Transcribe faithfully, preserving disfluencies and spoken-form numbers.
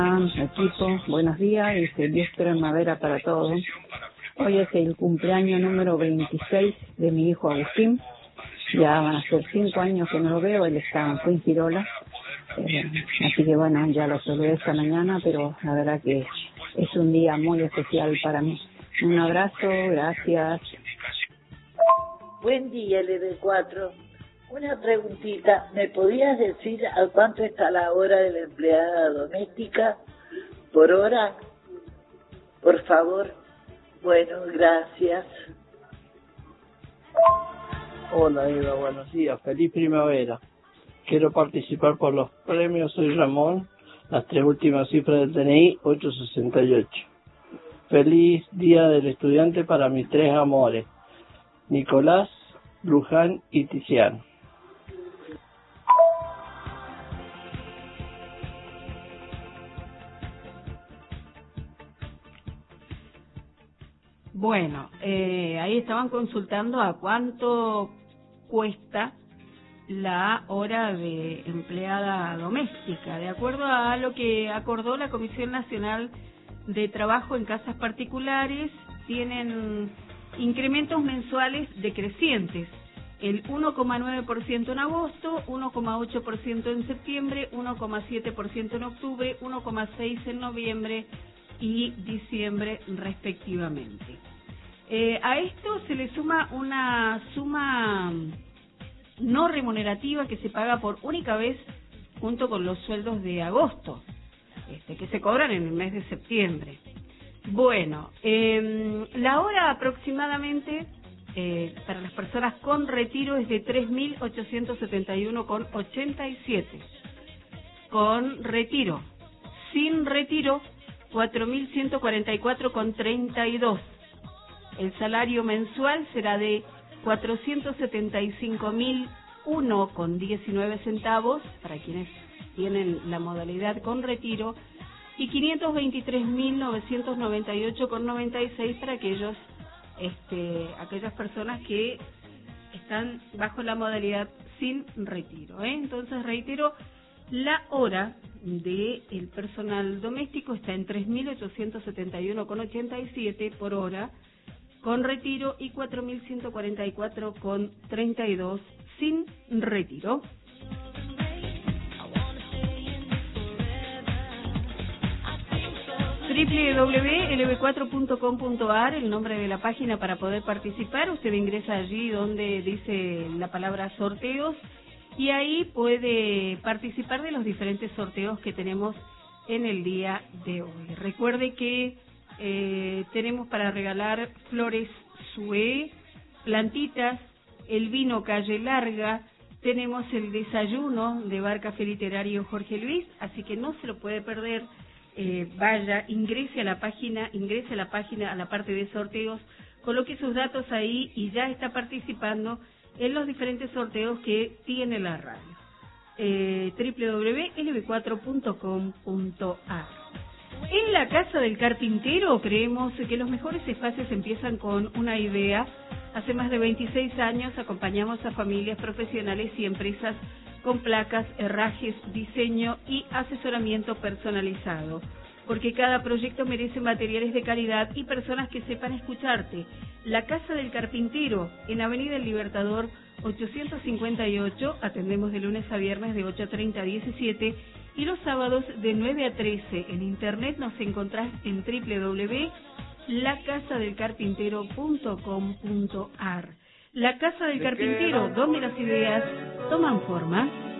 Equipo, buenos días y feliz primavera para todos. Hoy es el cumpleaños número veintiséis de mi hijo Agustín. Ya van a ser cinco años que no lo veo, él está en Fuengirola. Eh, así que bueno, ya lo saludé esta mañana, pero la verdad que es un día muy especial para mí. Un abrazo, gracias. Buen día, L D cuatro. Una preguntita, ¿me podías decir a cuánto está la hora de la empleada doméstica por hora? Por favor. Bueno, gracias. Hola Eva, buenos días, feliz primavera. Quiero participar por los premios, soy Ramón, las tres últimas cifras del D N I, ocho sesenta y ocho. Feliz día del estudiante para mis tres amores, Nicolás, Luján y Tiziano. Bueno, eh, ahí estaban consultando a cuánto cuesta la hora de empleada doméstica. De acuerdo a lo que acordó la Comisión Nacional de Trabajo en Casas Particulares, tienen incrementos mensuales decrecientes. El uno coma nueve por ciento en agosto, uno coma ocho por ciento en septiembre, uno coma siete por ciento en octubre, uno coma seis por ciento en noviembre y diciembre respectivamente. Eh, a esto se le suma una suma no remunerativa que se paga por única vez junto con los sueldos de agosto, este, que se cobran en el mes de septiembre. Bueno, eh, la hora aproximadamente eh, para las personas con retiro es de tres mil ochocientos setenta y uno con ochenta y siete. Con retiro. Sin retiro, cuatro mil ciento cuarenta y cuatro con treinta y dos. El salario mensual será de cuatrocientos setenta y cinco mil uno con diecinueve centavos para quienes tienen la modalidad con retiro y quinientos veintitrés mil novecientos noventa y ocho con noventa y seis para aquellos este, aquellas personas que están bajo la modalidad sin retiro, ¿eh? Entonces reitero, la hora del personal doméstico está en tres mil ochocientos setenta y uno con ochenta y siete por hora con retiro y cuatro mil ciento cuarenta y cuatro con treinta y dos sin retiro. doble u doble u doble u punto l b cuatro punto com punto a r, el nombre de la página para poder participar. Usted ingresa allí donde dice la palabra sorteos y ahí puede participar de los diferentes sorteos que tenemos en el día de hoy. Recuerde que eh, tenemos para regalar flores Sué, plantitas, el vino Calle Larga, tenemos el desayuno de Bar Café Literario Jorge Luis, así que no se lo puede perder. Eh, vaya, ingrese a la página, ingrese a la página, a la parte de sorteos, coloque sus datos ahí y ya está participando en los diferentes sorteos que tiene la radio. Eh, doble u doble u doble u punto l b cuatro punto com punto a r. En la Casa del Carpintero creemos que los mejores espacios empiezan con una idea. Hace más de veintiséis años acompañamos a familias profesionales y empresas con placas, herrajes, diseño y asesoramiento personalizado. Porque cada proyecto merece materiales de calidad y personas que sepan escucharte. La Casa del Carpintero, en Avenida El Libertador ochocientos cincuenta y ocho, atendemos de lunes a viernes de ocho treinta a diecisiete y los sábados de nueve a trece. En internet nos encontrás en doble u doble u doble u punto la casa del carpintero punto com punto a r. La Casa del Carpintero, donde las ideas toman forma.